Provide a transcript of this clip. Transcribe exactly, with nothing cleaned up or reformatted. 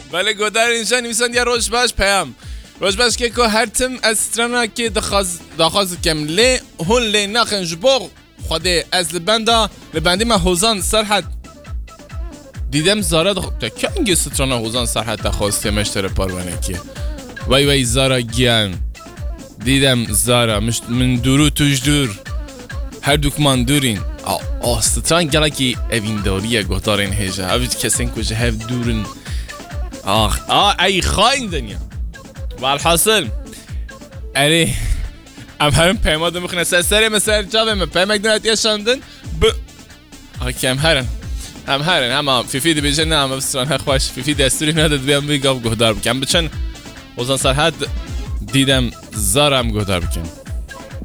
بله گودر اینجا نویسند یه روش باش پیام روش باش که که هر تم از سترنا که دخواز دخواز کم لی هون لی نخن جبور خوده از لبنده لبندی ما حوزان سرحد دیدم زارا دخ... تا که اینگه سترنا حوزان سرحد دخواست مشتر پاروانه که وای وای زارا گیان دیدم زارا مش من دورو توش دور هر دوکمان دورین آه آه ستران گله که اوین داریه گهدارین هیجه اوید کسین کجه هف دورن آخ آه ای خاین دنیا و الحاصل اری ام هرم پیماده میخونه سری مثل جاوه من پیمک دونت یشاندن ب آه که ام هرم ام هرم هم فیفی دی بیجه نه هم بستران خوش فیفی دستوری نداد بیام بگاه گهدار بکن بچن اوزان سرحد دیدم زارم گهدار بکن